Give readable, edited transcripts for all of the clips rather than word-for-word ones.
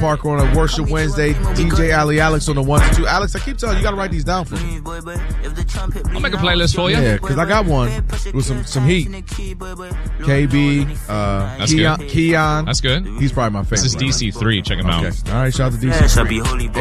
Parker on a Worship Wednesday. DJ Ali Alex on the 1 and 2. Alex, I keep telling you, got to write these down for me. I'll make a playlist for you. Yeah, because I got one with some heat. KB, That's Keon. That's good. He's probably my favorite. This is DC3. Check him out. Okay. All right, shout out to DC3.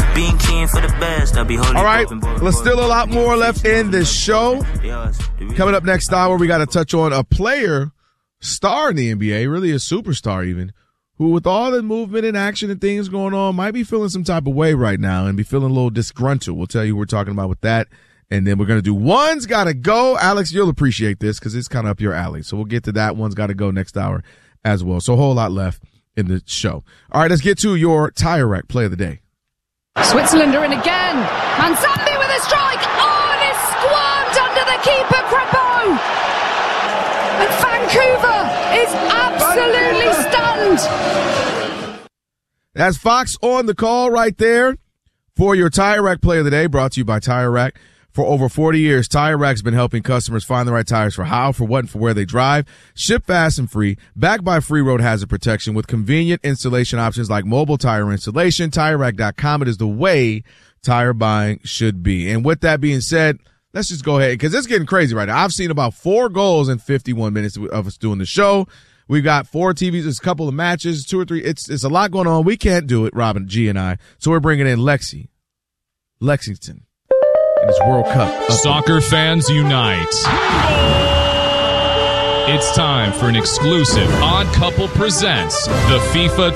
All right, let's still a lot more left in this show. Coming up next hour, we got to touch on a player, star in the NBA, really a superstar even, who with all the movement and action and things going on might be feeling some type of way right now and be feeling a little disgruntled. We'll tell you what we're talking about with that. And then we're going to do One's Gotta Go. Alex, you'll appreciate this because it's kind of up your alley. So we'll get to that. One's Gotta Go next hour as well. So a whole lot left in the show. All right, let's get to your Tire Rack play of the day. Switzerland are in again. Manzambi with a strike. Oh, and it's squirmed under the keeper, Crepeau. And Vancouver is absolutely stunned. That's Fox on the call right there for your Tire Rack play of the day, brought to you by Tire Rack. For over 40 years, Tire Rack's been helping customers find the right tires for how, for what, and for where they drive. Ship fast and free, backed by free road hazard protection with convenient installation options like mobile tire installation. TireRack.com. It is the way tire buying should be. And with that being said, let's just go ahead, because it's getting crazy right now. I've seen about 4 goals in 51 minutes of us doing the show. We've got 4 TVs, there's a couple of matches, 2 or 3. It's a lot going on. We can't do it, Robin G and I. So we're bringing in Lexington. In his World Cup. Soccer fans unite. It's time for an exclusive Odd Couple presents the FIFA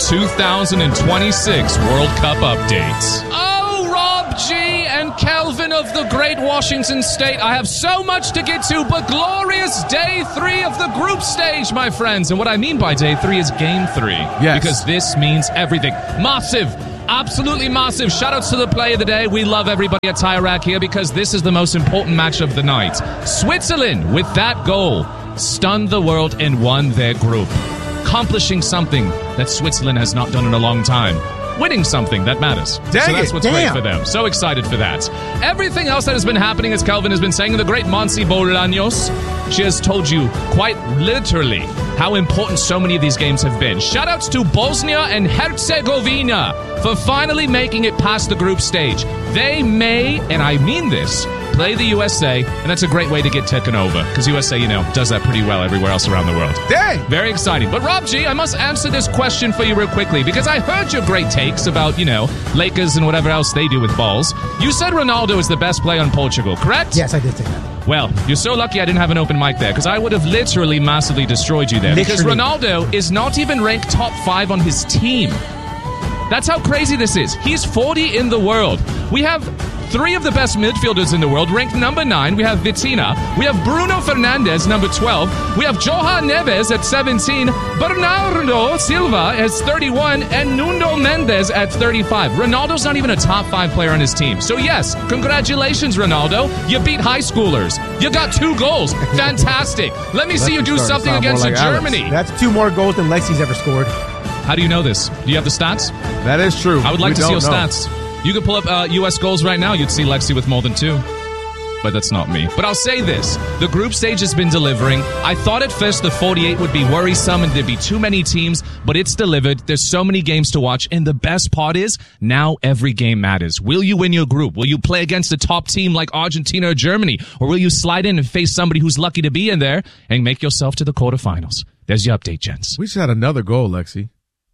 2026 World Cup updates. Oh, Rob G and Kelvin of the great Washington State. I have so much to get to, but glorious day 3 of the group stage, my friends. And what I mean by day 3 is game 3. Yes. Because this means everything. Massive. Absolutely massive. Shoutouts to the play of the day. We love everybody at Tire Rack here because this is the most important match of the night. Switzerland, with that goal, stunned the world and won their group, accomplishing something that Switzerland has not done in a long time. Winning something that matters. So that's what's great for them. So excited for that. Everything else that has been happening, as Kelvin has been saying, the great Monse Bolaños, she has told you quite literally how important so many of these games have been. Shoutouts to Bosnia and Herzegovina for finally making it past the group stage. They may, and I mean this, play the USA, and that's a great way to get taken over, because USA, does that pretty well everywhere else around the world. Dang! Very exciting. But Rob G, I must answer this question for you real quickly, because I heard your great takes about, Lakers and whatever else they do with balls. You said Ronaldo is the best player in Portugal, correct? Yes, I did say that. Well, you're so lucky I didn't have an open mic there, because I would have literally massively destroyed you there. Because Ronaldo is not even ranked top 5 on his team. That's how crazy this is. He's 40 in the world. We have 3 of the best midfielders in the world, ranked number 9. We have Vitinha. We have Bruno Fernandes, number 12. We have Johan Neves at 17. Bernardo Silva as 31. And Nuno Mendes at 35. Ronaldo's not even a top 5 player on his team. So yes, congratulations, Ronaldo. You beat high schoolers. You got 2 goals. Fantastic. Let me see you do something against Germany. That's 2 more goals than Lexi's ever scored. How do you know this? Do you have the stats? That is true. I would like to see your stats. You could pull up U.S. goals right now. You'd see Lexi with more than 2. But that's not me. But I'll say this. The group stage has been delivering. I thought at first the 48 would be worrisome and there'd be too many teams, but it's delivered. There's so many games to watch. And the best part is, now every game matters. Will you win your group? Will you play against a top team like Argentina or Germany? Or will you slide in and face somebody who's lucky to be in there and make yourself to the quarterfinals? There's your update, gents. We just had another goal, Lexi.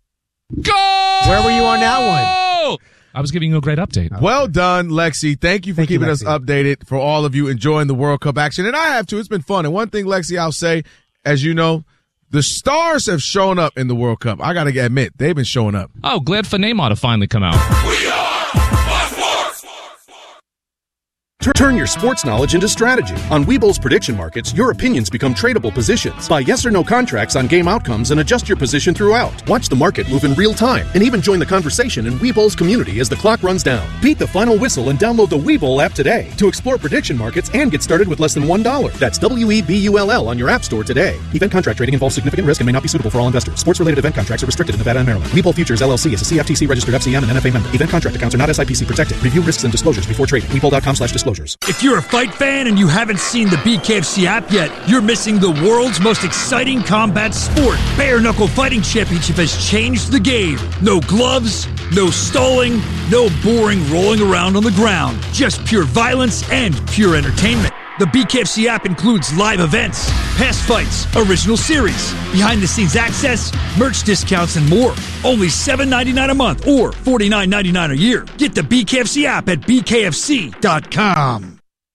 Go! Where were you on that one? I was giving you a great update. Well done, Lexi. Thank you for keeping us updated, for all of you enjoying the World Cup action. And I have too. It's been fun. And one thing, Lexi, I'll say, as you know, the stars have shown up in the World Cup. I got to admit, they've been showing up. Oh, glad for Neymar to finally come out. We are Sports! Turn your sports knowledge into strategy. On Webull's prediction markets, your opinions become tradable positions. Buy yes or no contracts on game outcomes and adjust your position throughout. Watch the market move in real time and even join the conversation in Webull's community as the clock runs down. Beat the final whistle and download the Webull app today to explore prediction markets and get started with less than $1. That's WEBULL on your app store today. Event contract trading involves significant risk and may not be suitable for all investors. Sports-related event contracts are restricted in Nevada and Maryland. Webull Futures LLC is a CFTC registered FCM and NFA member. Event contract accounts are not SIPC protected. Review risks and disclosures before trading. Webull.com/disclosure. disclosures. If you're a fight fan and you haven't seen the BKFC app yet, you're missing the world's most exciting combat sport. Bare Knuckle Fighting Championship has changed the game. No gloves, no stalling, no boring rolling around on the ground. Just pure violence and pure entertainment. The BKFC app includes live events, past fights, original series, behind-the-scenes access, merch discounts, and more. Only $7.99 a month or $49.99 a year. Get the BKFC app at bkfc.com.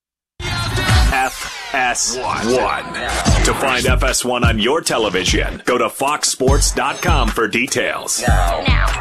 FS1. To find FS1 on your television, go to foxsports.com for details. Now.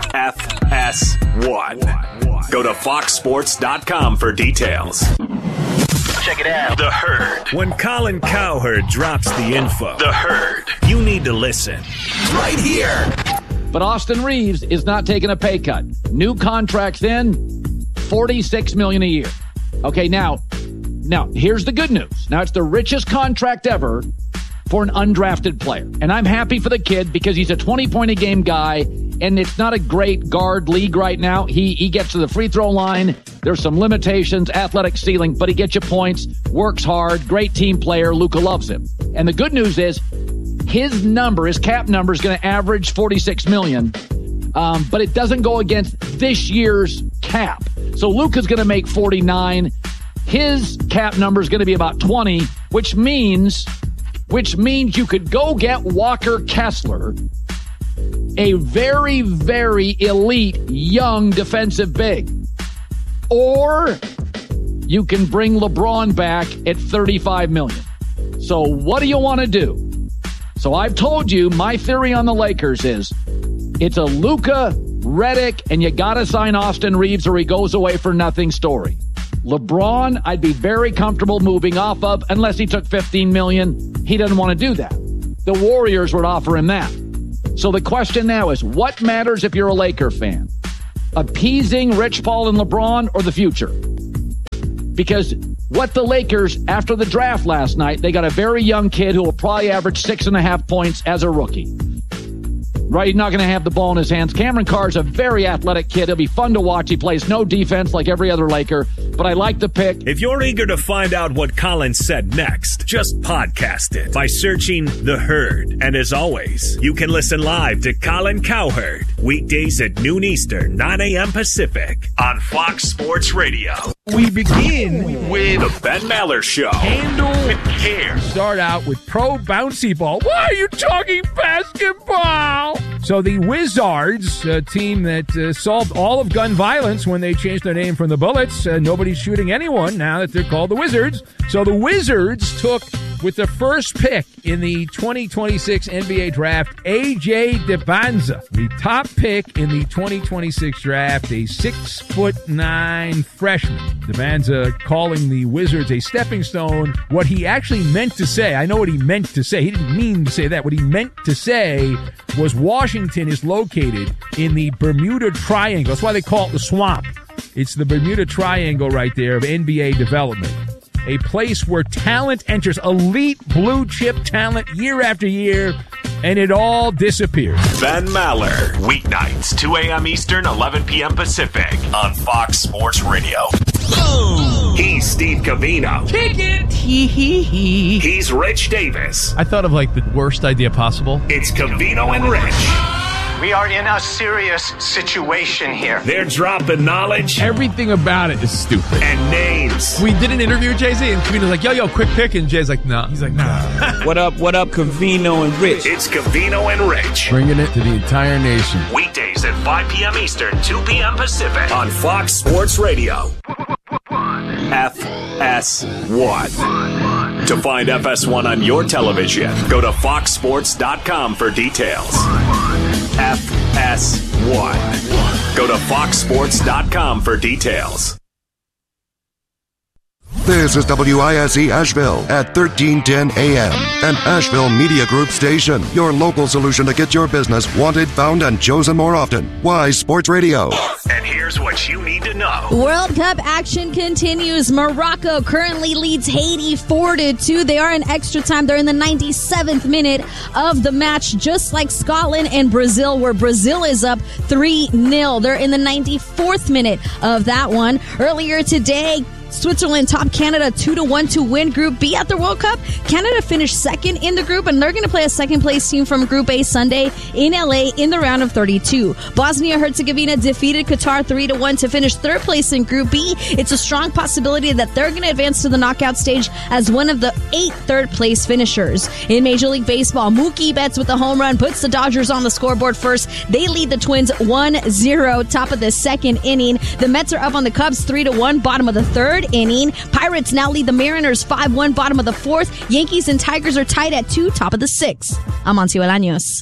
FS1. Go to foxsports.com for details. Check it out. The Herd. When Colin Cowherd drops the info, The Herd, you need to listen. Right here. But Austin Reeves is not taking a pay cut. New contracts in, $46 million a year. Okay, now, here's the good news. Now, it's the richest contract ever for an undrafted player. And I'm happy for the kid because he's a 20-point-a-game guy, and it's not a great guard league right now. He gets to the free throw line. There's some limitations, athletic ceiling, but he gets you points, works hard, great team player. Luka loves him. And the good news is his cap number is going to average $46 million, but it doesn't go against this year's cap. So Luka's going to make 49. His cap number is going to be about 20, which means you could go get Walker Kessler, a very, very elite young defensive big. Or you can bring LeBron back at $35 million. So what do you want to do? So I've told you my theory on the Lakers is it's a Luka, Redick, and you got to sign Austin Reeves or he goes away for nothing story. LeBron, I'd be very comfortable moving off of unless he took $15 million. He doesn't want to do that. The Warriors would offer him that. So the question now is, what matters if you're a Laker fan? Appeasing Rich Paul and LeBron or the future? Because what the Lakers, after the draft last night, they got a very young kid who will probably average 6.5 points as a rookie. Right, he's not going to have the ball in his hands. Cameron Carr's a very athletic kid. He'll be fun to watch. He plays no defense like every other Laker, but I like the pick. If you're eager to find out what Colin said next, just podcast it by searching The Herd. And as always, you can listen live to Colin Cowherd weekdays at noon Eastern, 9 a.m. Pacific on Fox Sports Radio. We begin with The Ben Maller Show. Handle with care. Start out with Pro Bouncy Ball. Why are you talking basketball? So the Wizards, a team that solved all of gun violence when they changed their name from the Bullets. Nobody's shooting anyone now that they're called the Wizards. So the Wizards took, with the first pick in the 2026 NBA draft, A.J. Depandza, the top pick in the 2026 draft, a 6'9" freshman. Depandza calling the Wizards a stepping stone. What he actually meant to say, I know what he meant to say. He didn't mean to say that. What he meant to say was Washington is located in the Bermuda Triangle. That's why they call it the swamp. It's the Bermuda Triangle right there of NBA development. A place where talent enters, elite blue chip talent year after year, and it all disappears. Ben Maller, weeknights, 2 a.m. Eastern, 11 p.m. Pacific on Fox Sports Radio. Boom! He's Steve Covino. Kick it! He's Rich Davis. I thought of like the worst idea possible. It's Covino and Rich. We are in a serious situation here. They're dropping knowledge. Everything about it is stupid. And names. We did an interview with Jay-Z, and Covino's like, yo, quick pick. And Jay's like, nah. He's like, nah. What up, Covino and Rich? It's Covino and Rich. Bringing it to the entire nation. Weekdays at 5 p.m. Eastern, 2 p.m. Pacific on Fox Sports Radio. FS1. To find FS1 on your television, go to foxsports.com for details. FS1. Go to foxsports.com for details. This is WISE Asheville at 1310 AM, an Asheville Media Group station. Your local solution to get your business wanted, found, and chosen more often. Wise Sports Radio. And here's what you need to know. World Cup action continues. Morocco currently leads Haiti 4-2. They are in extra time. They're in the 97th minute of the match, just like Scotland and Brazil, where Brazil is up 3-0. They're in the 94th minute of that one. Earlier today, Switzerland topped Canada 2-1 to win Group B at the World Cup. Canada finished second in the group, and they're going to play a second-place team from Group A Sunday in LA in the round of 32. Bosnia-Herzegovina defeated Qatar 3-1 to finish third place in Group B. It's a strong possibility that they're going to advance to the knockout stage as one of the 8 third-place finishers. In Major League Baseball, Mookie Betts with the home run puts the Dodgers on the scoreboard first. They lead the Twins 1-0, top of the second inning. The Mets are up on the Cubs 3-1, bottom of the third inning. Pirates now lead the Mariners 5-1, bottom of the fourth. Yankees and Tigers are tied at 2, top of the sixth. I'm Amancio Bolaños.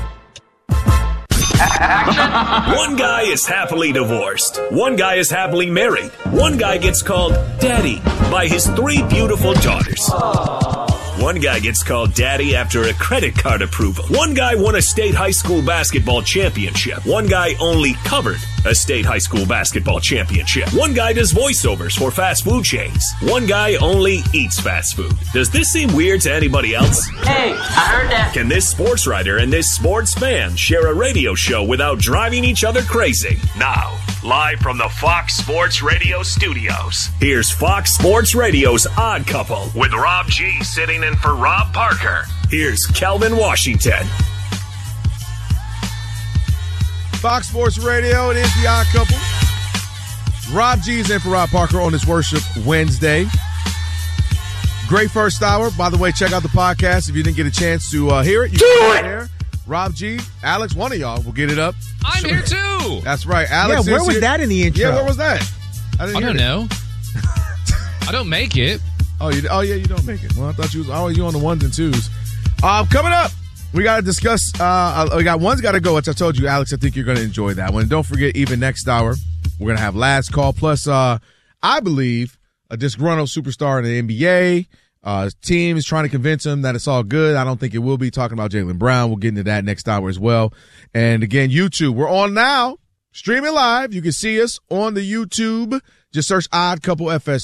One guy is happily divorced. One guy is happily married. One guy gets called Daddy by his 3 beautiful daughters. One guy gets called Daddy after a credit card approval. One guy won a state high school basketball championship. One guy only covered a state high school basketball championship. One guy does voiceovers for fast food chains. One guy only eats fast food. Does this seem weird to anybody else? Hey, I heard that. Can this sports writer and this sports fan share a radio show without driving each other crazy? Now, live from the Fox Sports Radio studios, here's Fox Sports Radio's Odd Couple with Rob G sitting in for Rob Parker. Here's Kelvin Washington. Fox Sports Radio, it is the Odd Couple. Rob G's in for Rob Parker on this Worship Wednesday. Great first hour. By the way, check out the podcast if you didn't get a chance to hear it. You can hear Rob G, Alex, one of y'all will get it up. I'm here too. That's right. Alex. Yeah, where was that in the intro? Yeah, where was that? I don't know. I don't make it. Oh, yeah, you don't make it. Well, I thought you was you on the ones and twos. Coming up, we got to discuss. We got one's got to go, which I told you, Alex. I think you're going to enjoy that one. Don't forget, even next hour, we're going to have last call. Plus, I believe a disgruntled superstar in the NBA. Team is trying to convince him that it's all good. I don't think it will be. Talking about Jaylen Brown. We'll get into that next hour as well. And again, YouTube. We're on now, streaming live. You can see us on the YouTube. Just search Odd Couple FS.